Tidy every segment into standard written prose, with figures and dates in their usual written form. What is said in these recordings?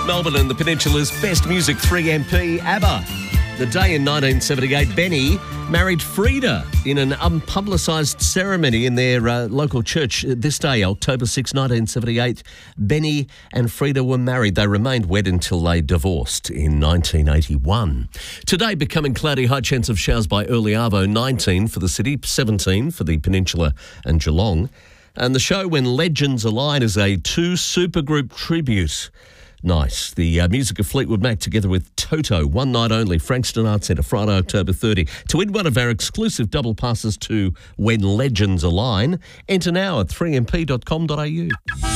Melbourne and the Peninsula's best music 3MP, ABBA. The day in 1978, Benny married Frida in an unpublicised ceremony in their local church. This day, October 6, 1978, Benny and Frida were married. They remained wed until they divorced in 1981. Today, becoming cloudy, high chance of showers by early arvo, 19 for the city, 17 for the Peninsula and Geelong. And the show When Legends Align is a two-supergroup tribute. Nice. The music of Fleetwood Mac together with Toto, one night only, Frankston Arts Centre, Friday, October 30. To win one of our exclusive double passes to When Legends Align, enter now at 3mp.com.au.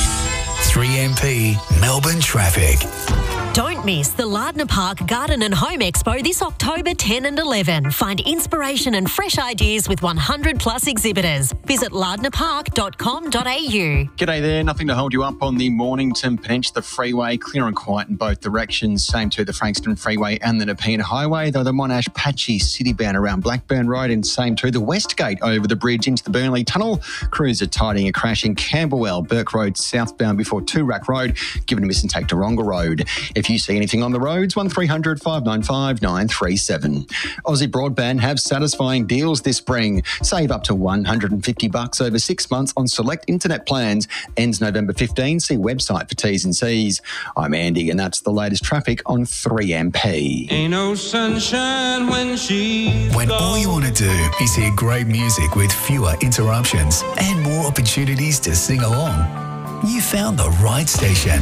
3MP Melbourne Traffic. Don't miss the Lardner Park Garden and Home Expo this October 10 and 11. Find inspiration and fresh ideas with 100 plus exhibitors. Visit lardnerpark.com.au. G'day there, nothing to hold you up on the Mornington Peninsula Freeway. Clear and quiet in both directions. Same to the Frankston Freeway and the Nepean Highway, though the Monash patchy city-bound around Blackburn Road, and same to the Westgate over the bridge into the Burnley Tunnel. Crews are tidying a crash in Camberwell, Burke Road southbound before Toorak Road, given a miss and take Taronga Road. If you see anything on the roads, 1300 595 937. Aussie Broadband have satisfying deals this spring. Save up to $150 over 6 months on select internet plans. Ends November 15. See website for T's and C's. I'm Andy, and that's the latest traffic on 3MP. Ain't no sunshine when all you want to do is hear great music with fewer interruptions and more opportunities to sing along, you found the right station.